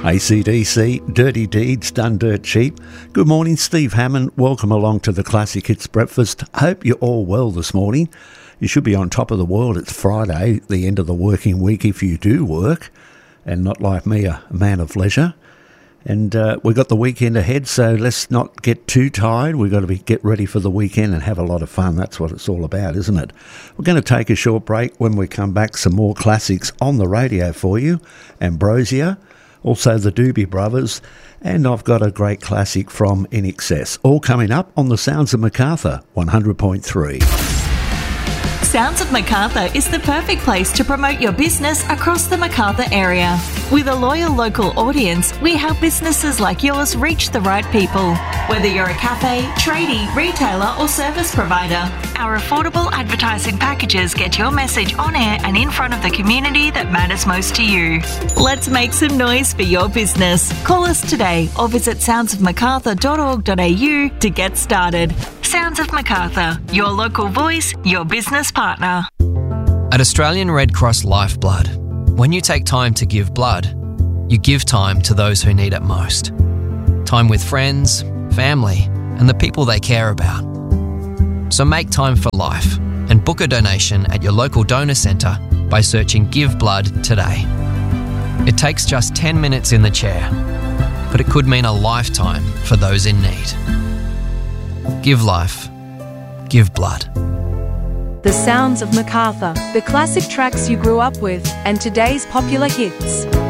AC/DC, Dirty Deeds Done Dirt Cheap. Good morning, Steve Hammond. Welcome along to the Classic Hits Breakfast. Hope you're all well this morning. You should be on top of the world. It's Friday, the end of the working week if you do work, and not like me, a man of leisure. And we've got the weekend ahead, so let's not get too tired. We've got to get ready for the weekend and have a lot of fun. That's what it's all about, isn't it? We're going to take a short break. When we come back, some more classics on the radio for you. Ambrosia, also the Doobie Brothers, and I've got a great classic from INXS. All coming up on the Sounds of Macarthur, 100.3. Sounds of Macarthur is the perfect place to promote your business across the Macarthur area. With a loyal local audience, we help businesses like yours reach the right people. Whether you're a cafe, tradie, retailer or service provider, our affordable advertising packages get your message on air and in front of the community that matters most to you. Let's make some noise for your business. Call us today or visit soundsofmacarthur.org.au to get started. Sounds of Macarthur, your local voice, your business partner. At Australian Red Cross Lifeblood, when you take time to give blood, you give time to those who need it most. Time with friends, family, and the people they care about. So make time for life and book a donation at your local donor centre by searching Give Blood today. It takes just 10 minutes in the chair, but it could mean a lifetime for those in need. Give life. Give blood. The Sounds of Macarthur, the classic tracks you grew up with, and today's popular hits.